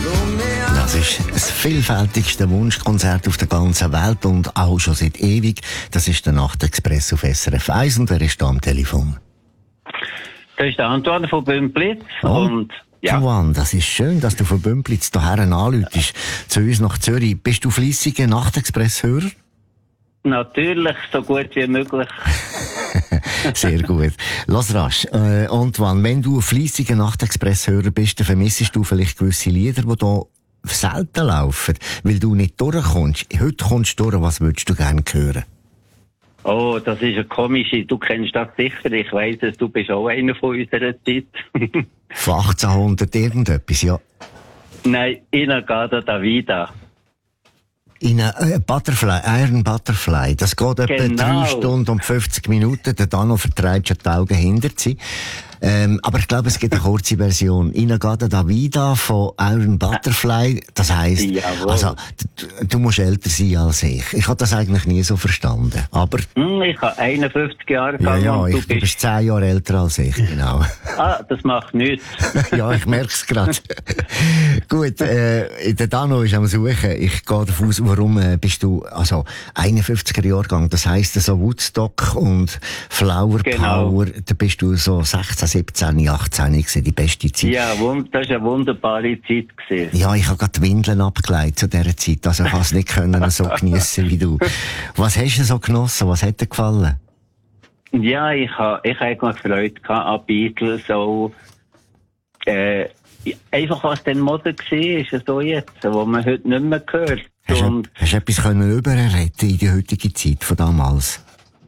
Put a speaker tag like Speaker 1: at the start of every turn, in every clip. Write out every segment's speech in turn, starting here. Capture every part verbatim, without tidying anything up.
Speaker 1: Das ist das vielfältigste Wunschkonzert auf der ganzen Welt und auch schon seit ewig. Das ist der Nachtexpress auf S R F eins und wer ist da am Telefon?
Speaker 2: Das ist der Antoine von Bümplitz.
Speaker 1: Oh.
Speaker 2: Und ja.
Speaker 1: Antoine, das ist schön, dass du von Bümplitz hierher anrufst, zu uns nach Zürich. Bist du fleissiger Nachtexpress-Hörer?
Speaker 2: Natürlich, so gut wie möglich.
Speaker 1: Sehr gut. Lass rasch. Äh, Antoine, wenn du ein fleissiger Nachtexpress-Hörer bist, dann vermissest du vielleicht gewisse Lieder, die hier selten laufen, weil du nicht durchkommst. Heute kommst du durch, was würdest du gerne hören?
Speaker 2: Oh, das ist eine komische, du kennst das sicher, ich weiss es, du bist auch einer von unserer Zeit.
Speaker 1: Von achtzehnhundert irgendetwas, ja.
Speaker 2: Nein, In-A-Gadda Da Vida.
Speaker 1: In äh, Butterfly, Iron Butterfly. Das geht etwa
Speaker 2: Genau.
Speaker 1: drei Stunden und fünfzig Minuten. Der Dano vertreibt schon die Augen hinter sie. Ähm, aber ich glaube, es gibt eine kurze Version. In-A-Gadda Da Vida von Iron Butterfly. Das heisst,
Speaker 2: Jawohl.
Speaker 1: also, du, du musst älter sein als ich. Ich habe das eigentlich nie so verstanden. Aber,
Speaker 2: Hm, ich habe einundfünfzig Jahre
Speaker 1: ja,
Speaker 2: gegangen
Speaker 1: ja,
Speaker 2: und du
Speaker 1: ich, du
Speaker 2: bist...
Speaker 1: bist zehn Jahre älter als ich, genau.
Speaker 2: Ah, das macht nichts.
Speaker 1: Ja, ich merk's grad. Gut, äh, der Dano ist am Suchen. Ich gehe davon aus, warum äh, bist du, also, einundfünfziger Jahrgang, das heisst so Woodstock und Flower
Speaker 2: Genau.
Speaker 1: Power, da bist du so sechzehn, siebzehn, achtzehn gewesen, die beste Zeit.
Speaker 2: Ja, wund- das war eine wunderbare Zeit gewesen.
Speaker 1: Ja, ich habe gerade die Windeln abgeleitet zu dieser Zeit, also ich habe es nicht können so geniessen wie du. Was hast du so genossen? Was hat dir gefallen?
Speaker 2: Ja, ich habe ich ha eigentlich Freude gehabt an Beatles, so, äh, einfach was dann Mode war, ist es so jetzt, wo man heute nicht mehr hört.
Speaker 1: Hast du,
Speaker 2: Und,
Speaker 1: hast du etwas können überretten in die heutige Zeit von damals?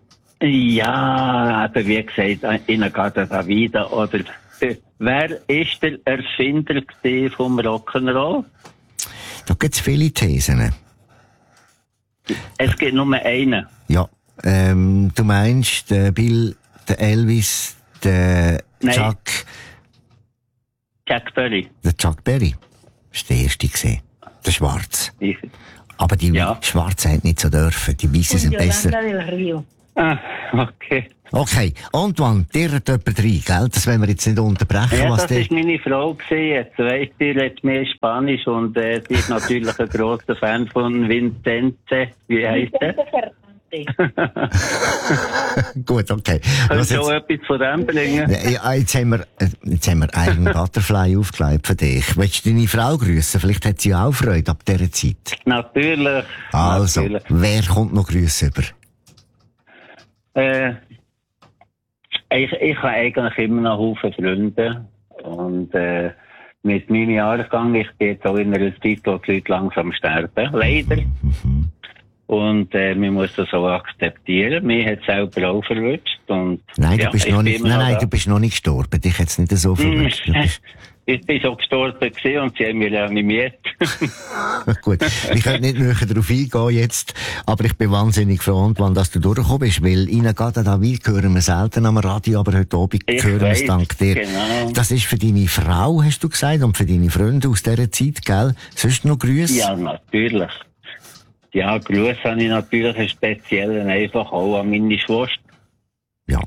Speaker 2: ja, aber wie gesagt, In-A-Gadda Da Vida, oder, äh, wer ist der Erfinder gewesen vom Rock'n'Roll?
Speaker 1: Da gibt's viele Thesen.
Speaker 2: Es gibt nur einen.
Speaker 1: Ja, ähm, du meinst, der Bill, der Elvis, der
Speaker 2: Nein.
Speaker 1: Chuck,
Speaker 2: Chuck Berry.
Speaker 1: der Chuck Berry. Das war der erste gesehen. Der Schwarz.
Speaker 2: Ich,
Speaker 1: Aber die
Speaker 2: Ja.
Speaker 1: Schwarzen hätten nicht so dürfen. Die Weißen sind besser.
Speaker 3: del Rio.
Speaker 2: ah, okay.
Speaker 1: Okay, Antoine, dir hat jemand rein, gell? Das wollen wir jetzt nicht unterbrechen,
Speaker 2: Ja,
Speaker 1: was
Speaker 2: das
Speaker 1: der...
Speaker 2: ist meine Frau gewesen jetzt. Weißt du, die redet mehr Spanisch und äh, sie ist natürlich ein grosser Fan von Vincente. Wie heisst er?
Speaker 1: Gut, okay.
Speaker 2: Kannst
Speaker 1: Was
Speaker 2: du
Speaker 1: jetzt...
Speaker 2: auch etwas von dem bringen?
Speaker 1: Ja, jetzt haben wir, äh, jetzt haben wir einen Butterfly aufgelegt für dich. Willst du deine Frau grüßen? Vielleicht hat sie auch Freude ab dieser Zeit.
Speaker 2: Natürlich.
Speaker 1: Also,
Speaker 2: Natürlich.
Speaker 1: wer kommt noch Grüße über?
Speaker 2: Äh, ich, ich habe eigentlich immer noch Haufen Freunde. Und äh, mit meinem Jahrgang, ich bin jetzt auch in einer Zeit, wo die Leute langsam sterben. Leider.
Speaker 1: Mhm.
Speaker 2: Und äh, man muss das auch akzeptieren. Mir hat es selber auch verwünscht. Und,
Speaker 1: Nein, du
Speaker 2: ja,
Speaker 1: bist
Speaker 2: ich
Speaker 1: noch
Speaker 2: bin
Speaker 1: nicht,
Speaker 2: immer
Speaker 1: nein, nein,
Speaker 2: da.
Speaker 1: du bist noch nicht gestorben. Dich jetzt nicht so verwünscht. Du bist-
Speaker 2: Ich bin so gestorben gewesen und sie haben mich reanimiert.
Speaker 1: Gut, ich könnte nicht näher darauf eingehen jetzt, aber ich bin wahnsinnig froh, Antoine, dass du durchgekommen bist, weil In-A-Gadda Da Vida hören wir selten am Radio, aber heute Abend
Speaker 2: Ich
Speaker 1: hören wir es
Speaker 2: weiss,
Speaker 1: dank dir.
Speaker 2: genau.
Speaker 1: Das ist für deine Frau, hast du gesagt, und für deine Freunde aus dieser Zeit, gell? Sonst noch Grüße?
Speaker 2: Ja, natürlich. Ja, Grüße habe ich natürlich einen speziellen, einfach auch an meine Schwester.
Speaker 1: Ja.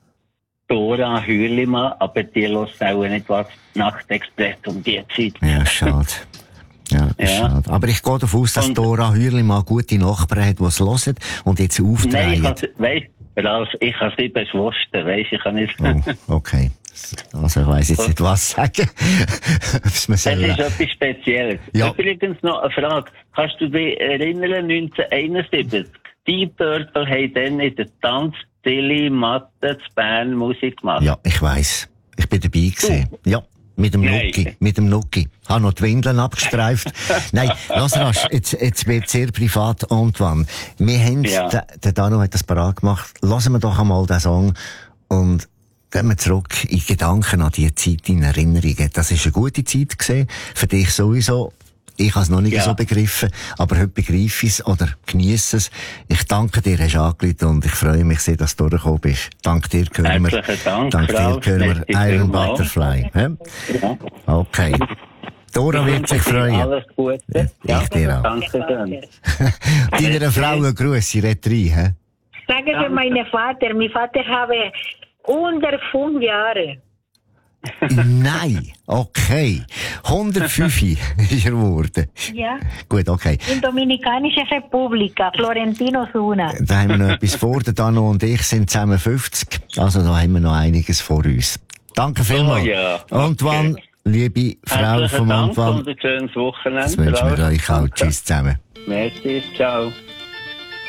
Speaker 2: Dora Hürlimann, aber die hört auch nicht was Nachtexpress um die Zeit.
Speaker 1: Ja, schade. Ja, ist
Speaker 2: Ja.
Speaker 1: schade. Aber ich gehe davon aus, dass
Speaker 2: Und-
Speaker 1: Dora Hürli mal gute Nachbarn hat, die es hören und jetzt
Speaker 2: Nein, ich
Speaker 1: aufdrehen.
Speaker 2: habe, weißt, Ralf, ich habe sieben Schwestern, weißt, ich kann nicht.
Speaker 1: Oh, okay. Also ich weiss jetzt nicht, was sagen. Ob's mir
Speaker 2: Es
Speaker 1: soll-
Speaker 2: ist etwas Spezielles.
Speaker 1: Ja.
Speaker 2: Übrigens noch eine Frage. Kannst du dich erinnern, neunzehnhunderteinundsiebzig? Die Purple haben dann in der Tanzstille Matte zu Bern Musik gemacht.
Speaker 1: Ja, ich weiss. Ich bin dabei gewesen. Ja. Mit dem
Speaker 2: Nein.
Speaker 1: Nuki, mit dem Nuki. Hab noch die Windeln abgestreift. Nein, lass rasch, jetzt, jetzt wird sehr privat, Antoine. Wir haben,
Speaker 2: Ja.
Speaker 1: der, der Dano hat das parat gemacht. Lassen wir doch einmal den Song und gehen wir zurück in Gedanken an die Zeit, in Erinnerungen. Das ist eine gute Zeit gewesen. Für dich sowieso. Ich habe es noch nicht
Speaker 2: Ja.
Speaker 1: so begriffen, aber heute begreife ich es oder genieße es. Ich danke dir, hast du angerufen und ich freue mich sehr, dass du durchgekommen bist. Dank dir hören wir,
Speaker 2: Herzlichen Dank,
Speaker 1: dank dir
Speaker 2: Ralf.
Speaker 1: hören
Speaker 2: Merci
Speaker 1: wir Iron
Speaker 2: vielmals.
Speaker 1: Butterfly. hä?
Speaker 2: Ja.
Speaker 1: Okay. Dora wird sich freuen.
Speaker 2: Alles Gute.
Speaker 1: Ja, ich dir auch.
Speaker 2: Danke schön.
Speaker 1: Deiner Frau einen Gruß, sie redet rein, hä?
Speaker 3: Sagen Sie meinem Vater, mein Vater habe unter fünf Jahre.
Speaker 1: Nein! Okay. hundertfünf ist er geworden.
Speaker 3: Ja.
Speaker 1: Gut, okay.
Speaker 3: In Dominikanische Republika, Florentino Suna.
Speaker 1: Da haben wir noch etwas vor. Der Dano und ich sind zusammen fünfzig. Also da haben wir noch einiges vor uns. Danke vielmals.
Speaker 2: Oh, ja.
Speaker 1: Antoine, liebe Frau
Speaker 2: Herzlichen
Speaker 1: vom
Speaker 2: Dank
Speaker 1: Antoine.
Speaker 2: und ein schönes Wochenende.
Speaker 1: Das wünschen wir euch auch. Tschüss zusammen.
Speaker 2: Merci, ciao.